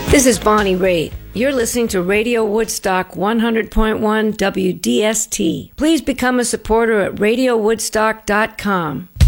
This is Bonnie Raitt. You're listening to Radio Woodstock 100.1 WDST. Please become a supporter at RadioWoodstock.com.